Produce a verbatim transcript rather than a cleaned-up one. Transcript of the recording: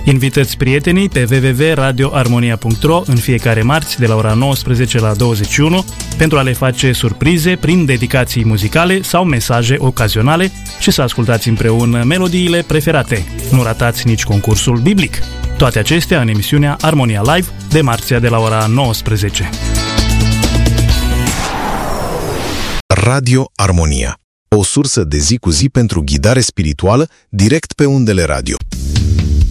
Invitați prietenii pe w w w punct radio armonia punct r o în fiecare marți de la ora nouăsprezece la douăzeci și unu pentru a le face surprize prin dedicații muzicale sau mesaje ocazionale și să ascultați împreună melodiile preferate. Nu ratați nici concursul biblic. Toate acestea în emisiunea Armonia Live de marțea de la ora nouăsprezece. Radio Armonia, o sursă de zi cu zi pentru ghidare spirituală direct pe undele radio.